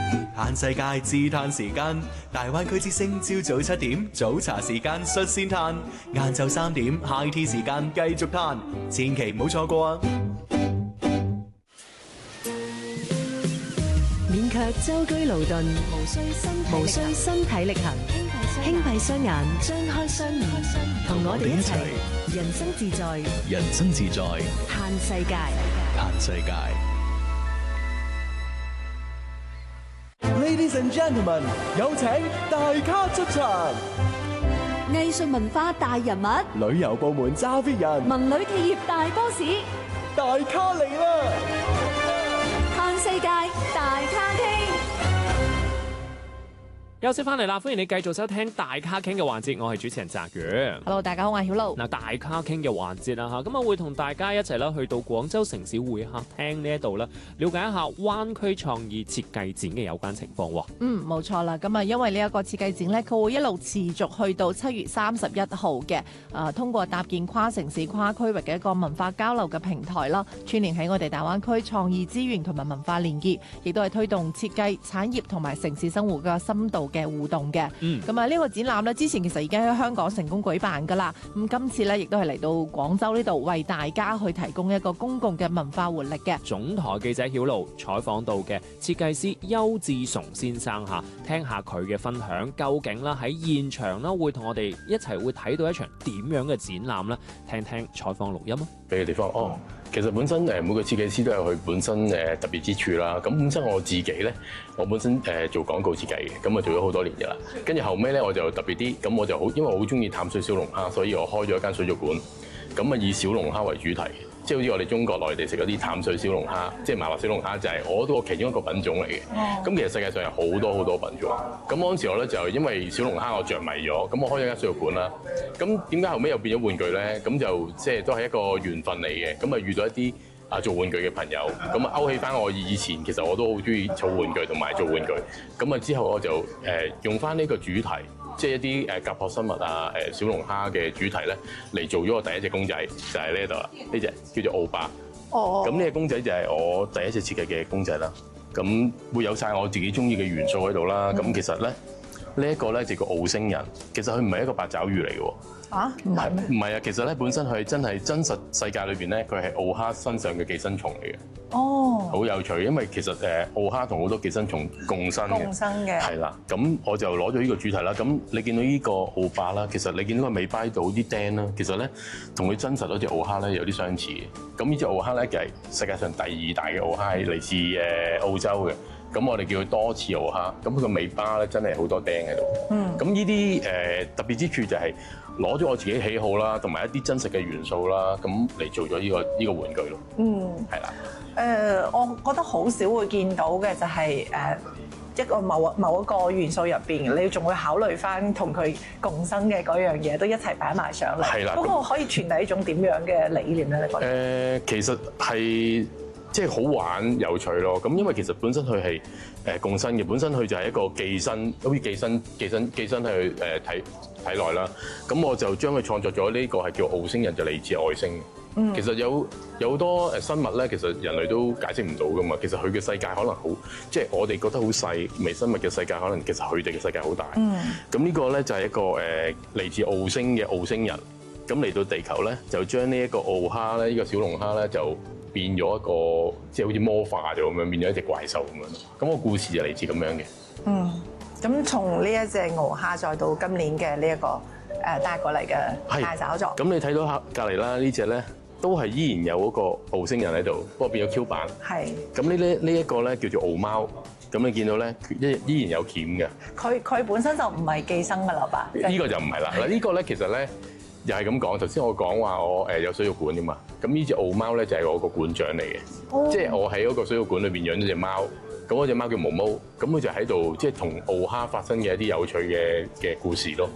嘆世界自嘆時間，大灣區之聲朝早7點早茶時間率先嘆，晏晝3點 high tea 時間繼續嘆，千祈唔好錯過啊！ 免卻舟車勞頓，無需身體力行，輕閉雙眼，張開雙眼，同我哋一齊人生自在， 人生自在， 嘆世界， 嘆世界。 Ladies and gentlemen， 有請大咖出場。 藝術文化大人物， 旅遊部門揸 fit 人， 文旅企業大 boss， 大咖嚟啦！ 嘆世界大咖傾。 休息翻嚟啦，歡迎你繼續收聽大咖傾嘅環節，我係主持人澤宇。 Hello， 大家好，我係曉露。 嗱，大咖傾嘅環節啦嚇，咁啊會同大家一齊啦去到廣州城市會客廳呢一度啦，了解一下灣區創意設計展嘅有關情況喎。 冇錯啦，咁啊因為呢一個設計展咧，佢會一路持續去到7月31號嘅，通過搭建跨城市、跨區域嘅一個文化交流嘅平台啦，串聯喺我哋大灣區創意資源同埋文化連結，亦都係推動設計產業同埋城市生活嘅深度嘅互動嘅。咁啊呢個展覽咧，之前其實已經喺香港成功舉辦㗎啦。咁今次咧，亦都係嚟到廣州呢度，為大家去提供一個公共嘅文化活力嘅。 總台記者曉露採訪到嘅設計師邱志崇先生嚇，聽下佢嘅分享，究竟啦喺現場啦會同我哋一齊會睇到一場點樣嘅展覽咧？聽聽採訪錄音啊！ 俾嘅地方其實本身每個設計師都有佢本身特別之處啦。咁本身我自己咧，我本身做廣告設計嘅，咁啊做咗好多年㗎啦。跟住後尾咧，我就特別啲，咁我就好，因為我好中意淡水小龍蝦，所以我開咗一間水族館，咁啊以小龍蝦為主題。即係好似我哋中國內地食嗰啲淡水小龍蝦，即係麻辣小龍蝦，就係我都其中一個品種嚟嘅。咁其實世界上有好多好多品種。咁嗰陣時我咧就因為小龍蝦我着迷咗，咁我開咗間水族館啦。咁點解後尾又變咗玩具咧？咁就即係都係一個緣分嚟嘅。咁啊遇到一啲做玩具嘅朋友，咁啊勾起翻我以前其實我都好中意儲玩具同埋做玩具。咁啊之後我就用翻呢個主題。即係一啲甲殼生物啊、小龍蝦嘅主題咧，嚟做咗我第一隻公仔，就係呢一度啦。呢隻叫做奧巴。咁呢隻公仔就係我第一隻設計嘅公仔啦。咁會有晒我自己中意嘅元素喺度啦。咁其實咧，呢一個咧就叫澳星人。其實佢唔係一個八爪魚嚟嘅喎。 唔係咩？ 唔係啊，其實咧本身佢真係真實世界裏邊咧，佢係澳蝦身上嘅寄生蟲嚟嘅。好有趣，因為其實澳蝦同好多寄生蟲共生嘅，係啦。咁我就攞咗呢個主題啦。咁你見到呢個澳巴啦，其實你見到個尾巴度啲釘啦，其實咧同佢真實嗰隻澳蝦咧有啲相似嘅。咁呢隻澳蝦咧就係世界上第2大嘅澳蝦，係嚟自澳洲嘅。咁我哋叫佢多翅澳蝦。咁佢個尾巴咧真係好多釘喺度。咁呢啲特別之處就係攞咗我自己喜好啦，同埋一啲真實嘅元素啦，咁嚟做咗呢個玩具咯。係啦。 我覺得好少會見到嘅就係一個某一個元素入邊，你仲會考慮翻同佢共生嘅嗰樣嘢，都一齊擺埋上嚟。係啦。嗰個可以傳遞一種點樣嘅理念咧？你覺得？ 其實係即係好玩有趣咯。咁因為其實本身佢係共生嘅，本身佢就係一個寄生，好似寄生去體內啦。咁我就將佢創作咗呢個係叫澳星人，就嚟自外星。其實有好多生物咧，其實人類都解釋唔到噶嘛。其實佢嘅世界可能好，即係我哋覺得好細微生物嘅世界，可能其實佢哋嘅世界好大。咁呢個咧就係一個嚟自澳星嘅澳星人。咁嚟到地球咧，就將呢一個澳蝦咧，呢個小龍蝦咧，就變咗一個即係好似魔化咗咁樣，變咗一隻怪獸咁樣。咁個故事就嚟自咁樣嘅。 咁從呢一隻澳蝦再到今年嘅呢一個帶過嚟嘅大找作。 咁你睇到隔離啦，呢隻咧。都係依然有嗰個澳星人喺度，不過變咗 Q 版。係。咁呢一個咧叫做澳貓，咁你見到咧依然有鉗嘅。 佢本身就唔係寄生㗎啦吧？ 呢個就唔係啦。嗱呢個咧其實咧又係咁講。頭先我講話我有水族館㗎嘛，咁呢隻澳貓咧就係我個館長嚟嘅，即係我喺嗰個水族館裏邊養咗隻貓。咁嗰隻貓叫毛毛，咁佢就喺度即係同澳蝦發生嘅一啲有趣嘅故事咯。